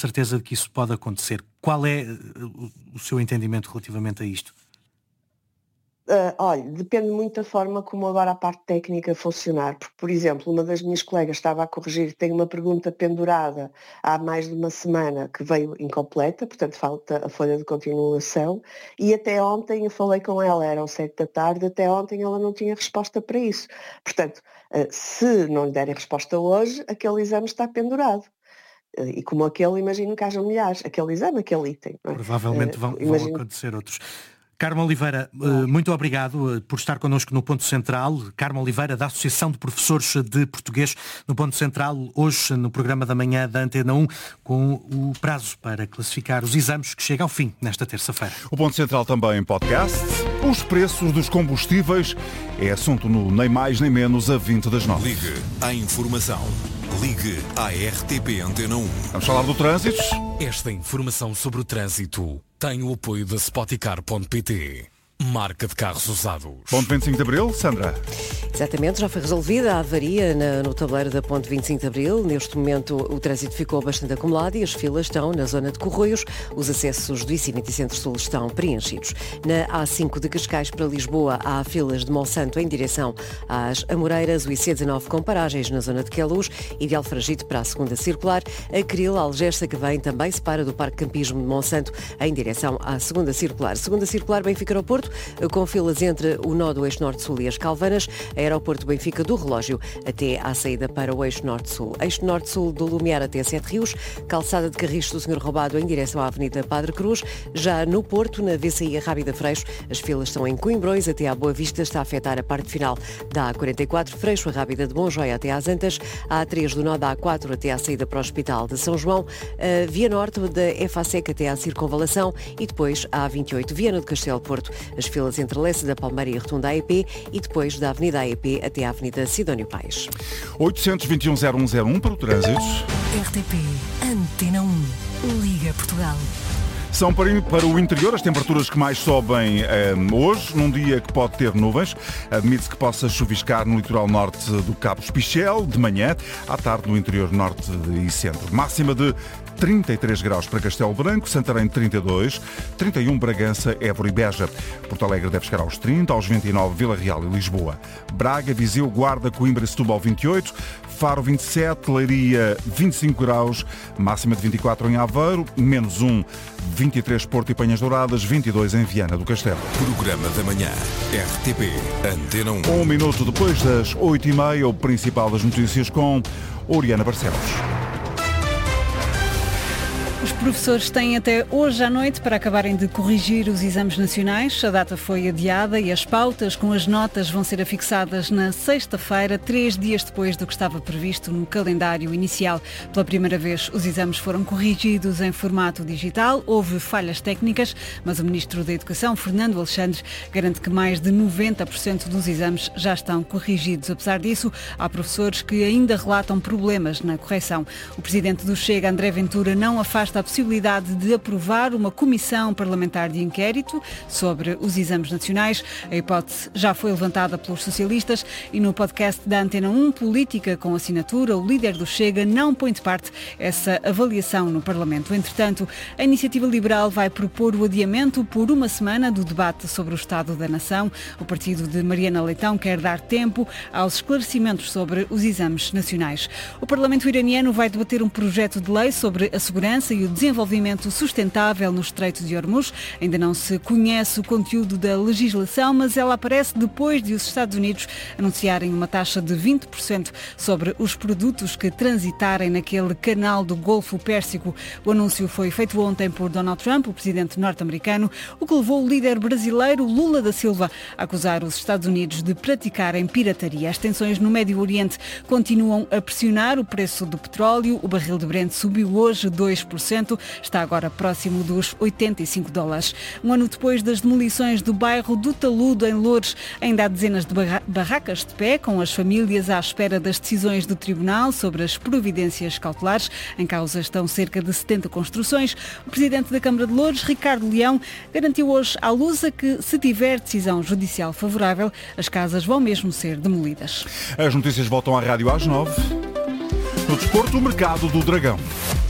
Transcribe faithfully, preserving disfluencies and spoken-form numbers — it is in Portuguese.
certeza de que isso pode acontecer. Qual é o seu entendimento relativamente a isto? Uh, olha, depende muito da forma como agora a parte técnica funcionar, porque, por exemplo, uma das minhas colegas estava a corrigir, tem uma pergunta pendurada há mais de uma semana que veio incompleta, portanto falta a folha de continuação, e até ontem eu falei com ela, eram sete da tarde, até ontem ela não tinha resposta para isso. Portanto, uh, se não lhe derem resposta hoje, aquele exame está pendurado. Uh, e como aquele, imagino que haja milhares, aquele exame, aquele item. Não é? Provavelmente vão, uh, vão imagino... acontecer outros. Carmo Oliveira, muito obrigado por estar connosco no Ponto Central. Carmo Oliveira, da Associação de Professores de Português, no Ponto Central, hoje no programa da manhã da Antena um, com o prazo para classificar os exames que chega ao fim nesta terça-feira. O Ponto Central também em podcast. Os preços dos combustíveis é assunto no Nem Mais Nem Menos a vinte das nove. Ligue à informação. Ligue à R T P Antena um. Vamos falar do trânsito. Esta informação sobre o trânsito tem o apoio da Spoticar ponto pt, marca de carros usados. Ponto vinte e cinco de Abril, Sandra. Exatamente, já foi resolvida a avaria na, no tabuleiro da Ponte vinte e cinco de Abril. Neste momento o trânsito ficou bastante acumulado e as filas estão na zona de Corroios. Os acessos do I C I M I T e Centro-Sul estão preenchidos. Na A cinco de Cascais para Lisboa há filas de Monsanto em direção às Amoreiras. O I C dezanove com paragens na zona de Queluz e de Alfragide para a segunda circular. A Cril, Algesta, que vem também separa do Parque Campismo de Monsanto em direção à segunda circular. Segunda circular Benfica Aeroporto, com filas entre o nó do Eixo Norte-Sul e as Calvanas. Aeroporto Benfica do Relógio até à saída para o Eixo Norte-Sul. Eixo Norte-Sul do Lumiar até Sete Rios. Calçada de Carris do senhor Roubado em direção à Avenida Padre Cruz. Já no Porto, na V C I Rábida Freixo, as filas estão em Coimbrões até à Boa Vista. Está a afetar a parte final da A quarenta e quatro. Freixo, a Rábida de Monjoia até às Antas. A A três do nó da A quatro até à saída para o Hospital de São João. A Via Norte da F A SEC até à Circunvalação. E depois a A vinte e oito, Viana do Castelo Porto. As filas entre Lessa da Palmeira e Rotunda A E P e depois da Avenida A E P até à Avenida Sidónio Paes. oitocentos e vinte e um, zero um zero um para o trânsito. R T P Antena um. Liga Portugal. São para, para o interior as temperaturas que mais sobem um, hoje, num dia que pode ter nuvens. Admite-se que possa chuviscar no litoral norte do Cabo Espichel, de manhã, à tarde no interior norte e centro. Máxima de trinta e três graus para Castelo Branco, Santarém trinta e dois, trinta e um Bragança, Évora e Beja. Porto Alegre deve chegar aos trinta, aos vinte e nove Vila Real e Lisboa. Braga, Viseu, Guarda, Coimbra e Setúbal vinte e oito, Faro vinte e sete, Leiria vinte e cinco graus, máxima de vinte e quatro em Aveiro, menos um, vinte e três Porto e Penhas Douradas, vinte e dois em Viana do Castelo. Programa da manhã, R T P Antena um. Um minuto depois das oito e meia, o principal das notícias com Oriana Barcelos. Os professores têm até hoje à noite para acabarem de corrigir os exames nacionais. A data foi adiada e as pautas com as notas vão ser afixadas na sexta-feira, três dias depois do que estava previsto no calendário inicial. Pela primeira vez, os exames foram corrigidos em formato digital. Houve falhas técnicas, mas o Ministro da Educação, Fernando Alexandre, garante que mais de noventa por cento dos exames já estão corrigidos. Apesar disso, há professores que ainda relatam problemas na correção. O Presidente do Chega, André Ventura, não afasta a possibilidade de aprovar uma comissão parlamentar de inquérito sobre os exames nacionais. A hipótese já foi levantada pelos socialistas e no podcast da Antena um, Política com Assinatura, o líder do Chega não põe de parte essa avaliação no Parlamento. Entretanto, a Iniciativa Liberal vai propor o adiamento por uma semana do debate sobre o Estado da Nação. O partido de Mariana Leitão quer dar tempo aos esclarecimentos sobre os exames nacionais. O Parlamento iraniano vai debater um projeto de lei sobre a segurança e o desenvolvimento sustentável no Estreito de Hormuz. Ainda não se conhece o conteúdo da legislação, mas ela aparece depois de os Estados Unidos anunciarem uma taxa de vinte por cento sobre os produtos que transitarem naquele canal do Golfo Pérsico. O anúncio foi feito ontem por Donald Trump, o presidente norte-americano, o que levou o líder brasileiro Lula da Silva a acusar os Estados Unidos de praticarem pirataria. As tensões no Médio Oriente continuam a pressionar o preço do petróleo. O barril de Brent subiu hoje dois por cento. Está agora próximo dos oitenta e cinco dólares. Um ano depois das demolições do bairro do Taludo, em Loures, ainda há dezenas de barracas de pé, com as famílias à espera das decisões do Tribunal sobre as providências cautelares. Em causa estão cerca de setenta construções. O presidente da Câmara de Loures, Ricardo Leão, garantiu hoje à Lusa que, se tiver decisão judicial favorável, as casas vão mesmo ser demolidas. As notícias voltam à rádio às nove. No desporto, o mercado do Dragão.